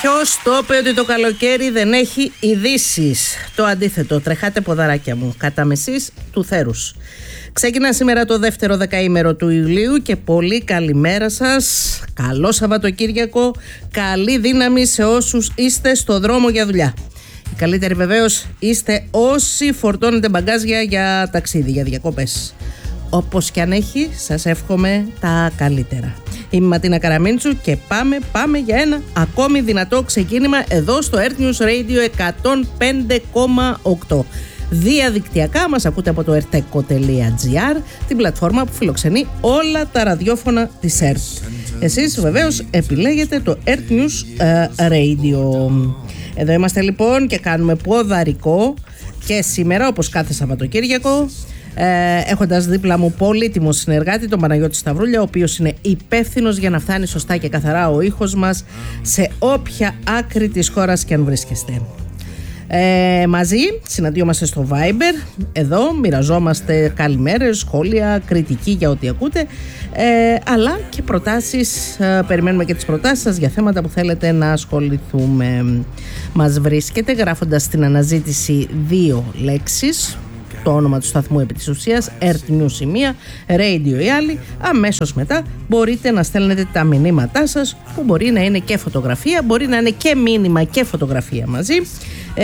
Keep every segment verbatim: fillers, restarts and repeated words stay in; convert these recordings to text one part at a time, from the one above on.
Ποιος το είπε ότι το καλοκαίρι δεν έχει ειδήσεις? Το αντίθετο, τρεχάτε ποδαράκια μου, κατά μεσής του θέρους. Ξεκινά σήμερα το δεύτερο δεκαήμερο του Ιουλίου και πολύ καλημέρα σας. Καλό Σαββατοκύριακο, καλή δύναμη σε όσους είστε στο δρόμο για δουλειά. Οι καλύτεροι βεβαίως είστε όσοι φορτώνετε μπαγκάζια για ταξίδι, για διακοπές. Όπως και αν έχει, σας εύχομαι τα καλύτερα. Είμαι η Ματίνα Καραμίντσου και πάμε, πάμε για ένα ακόμη δυνατό ξεκίνημα εδώ στο Earth News Radio εκατόν πέντε κόμμα οκτώ. Διαδικτυακά μας ακούτε από το erteco τελεία gr, την πλατφόρμα που φιλοξενεί όλα τα ραδιόφωνα της Earth. Εσείς βεβαίως επιλέγετε το Earth News uh, Radio. Εδώ είμαστε λοιπόν και κάνουμε ποδαρικό και σήμερα, όπως κάθε Σαββατοκύριακο, Ε, έχοντας δίπλα μου πολύτιμο συνεργάτη, τον Παναγιώτη Σταυρούλια, ο οποίος είναι υπεύθυνος για να φτάνει σωστά και καθαρά ο ήχος μας σε όποια άκρη της χώρας και αν βρίσκεστε. Ε, μαζί συναντιόμαστε στο Viber. Εδώ μοιραζόμαστε καλημέρες, σχόλια, κριτική για ό,τι ακούτε, ε, αλλά και προτάσεις. ε, Περιμένουμε και τις προτάσεις σας για θέματα που θέλετε να ασχοληθούμε. Μας βρίσκετε γράφοντας στην αναζήτηση δύο λέξεις, το όνομα του σταθμού επί της ουσίας, Earth News η μία, Radio η άλλη. Αμέσως μετά μπορείτε να στέλνετε τα μηνύματά σας, που μπορεί να είναι και φωτογραφία, μπορεί να είναι και μήνυμα και φωτογραφία μαζί. Ε,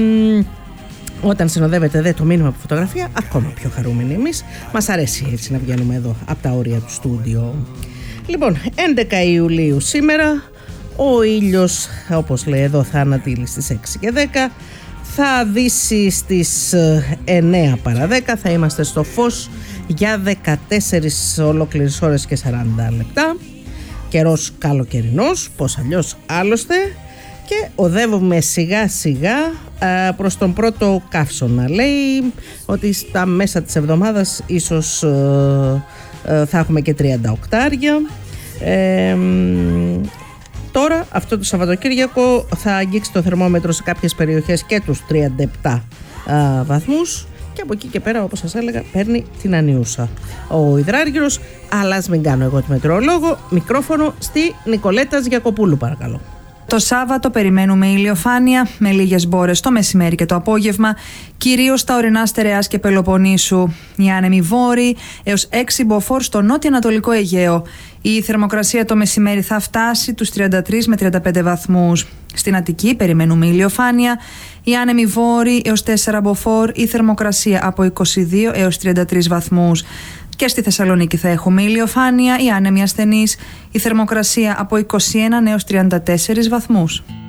όταν συνοδεύετε δε το μήνυμα από φωτογραφία, ακόμα πιο χαρούμενοι εμείς. Μας αρέσει έτσι να βγαίνουμε εδώ από τα όρια του στούντιο. Λοιπόν, έντεκα Ιουλίου σήμερα, ο ήλιος, όπως λέει εδώ, θα ανατείλει στις έξι και δέκα. Θα δύσει στις εννέα παρά δέκα, θα είμαστε στο φως για δεκατέσσερις ολόκληρες ώρες και σαράντα λεπτά. Καιρός καλοκαιρινός, πώς αλλιώς άλλωστε, και οδεύουμε σιγά σιγά α, προς τον πρώτο καύσωνα. Λέει ότι στα μέσα της εβδομάδας ίσως α, α, θα έχουμε και τριάντα οκτάρια. Ε, Τώρα, αυτό το Σαββατοκύριακο, θα αγγίξει το θερμόμετρο σε κάποιες περιοχές και τους τριάντα επτά α, βαθμούς και από εκεί και πέρα, όπως σας έλεγα, παίρνει την ανιούσα ο υδράργυρος. Αλλά ας μην κάνω εγώ τη μετεωρολόγο. Μικρόφωνο στη Νικολέτα Γιακοπούλου, παρακαλώ. Το Σάββατο περιμένουμε ηλιοφάνεια με λίγες μπόρες το μεσημέρι και το απόγευμα, κυρίως στα ορεινά Στερεάς και Πελοποννήσου. Οι άνεμοι βόρειοι έως έξι μποφόρ στο νότιο-ανατολικό Αιγαίο. Η θερμοκρασία το μεσημέρι θα φτάσει τους τριάντα τρεις με τριάντα πέντε βαθμούς. Στην Αττική περιμένουμε ηλιοφάνεια, οι άνεμοι βόρειοι έως τέσσερα μποφόρ, η θερμοκρασία από είκοσι δύο έως τριάντα τρεις βαθμούς. Και στη Θεσσαλονίκη θα έχουμε ηλιοφάνεια, οι άνεμοι ασθενείς, η θερμοκρασία από είκοσι ένα έως τριάντα τέσσερις βαθμούς.